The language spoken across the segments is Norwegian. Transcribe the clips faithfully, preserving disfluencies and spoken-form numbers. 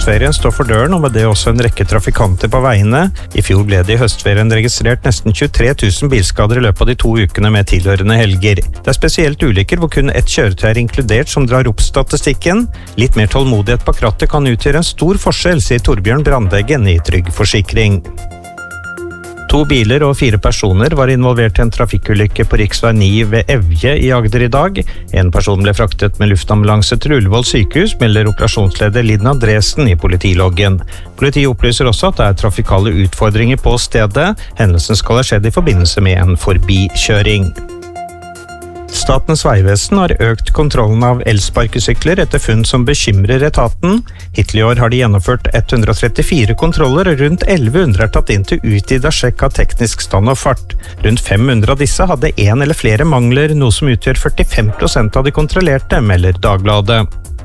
høstferien står for døren, og med det også en rekke trafikanter på veiene. I fjor ble det i høstferien registrert nesten tjuetre tusen bilskader i løpet av de to ukene med tilhørende helger. Det er spesielt ulykker hvor kun ett kjøretøy er inkludert som drar opp statistikken. Litt mer tålmodighet på krattet kan utgjøre en stor forskjell, sier Torbjørn Brandeggen i Trygg Forsikring. To biler og fire personer var involvert i en trafikkulykke på riksvei ni ved Evje i Agder i dag. En person ble fraktet med luftambulanse til Ullevål sykehus, melder operasjonsleder Linn Andresen i politiloggen. Politiet opplyser også at det er trafikale utfordringer på stedet. Hendelsen skal ha skjedd i forbindelse med en forbikjøring. Statens vegvesen har økt kontrollen av elsparkesykler etter funn som bekymrer etaten. Hittil i år har de gjennomført ett hundre trettifire kontroller, og rundt elleve hundre er tatt inn til utvidet sjekk av teknisk stand og fart. Rundt fem hundre av disse hadde en eller flere mangler, noe som utgjør førtifem prosent av de kontrollerte, melder Dagbladet.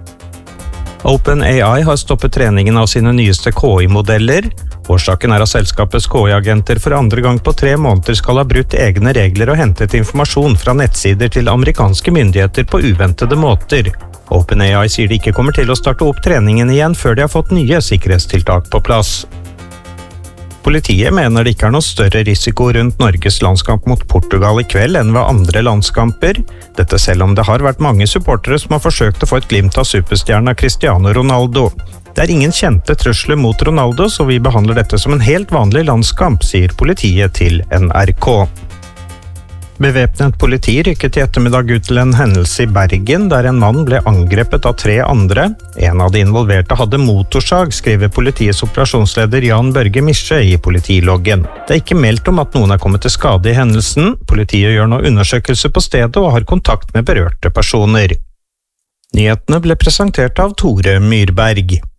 OpenAI har stoppet treningen av sine nyeste K I-modeller. Årsaken er at selskapets K I-agenter for andre gang på tre måneder skal ha brutt egne regler og hentet informasjon fra nettsider til amerikanske myndigheter på uventede måter. OpenAI sier de ikke kommer til å starte opp treningen igjen før de har fått nye sikkerhetstiltak på plass. Politiet mener det ikke er noe større risiko rundt Norges landskamp mot Portugal i kveld enn ved andre landskamper. Dette selv om det har vært mange supportere som har forsøkt å få et glimt av superstjerna Cristiano Ronaldo. Det er ingen kjente trusler mot Ronaldo, så vi behandler dette som en helt vanlig landskamp, sier politiet til N R K. Bevæpnet politi rykket i ettermiddag ut til en hendelse i Bergen, der en mann ble angrepet av tre andre. En av de involverte hadde motorsag, skriver politiets operasjonsleder Jan Børge Mische i politiloggen. Det er ikke meldt om at noen er kommet til skade i hendelsen. Politiet gjør nå undersøkelse på stedet og har kontakt med berørte personer. Nyhetene ble presentert av Tore Myrberg.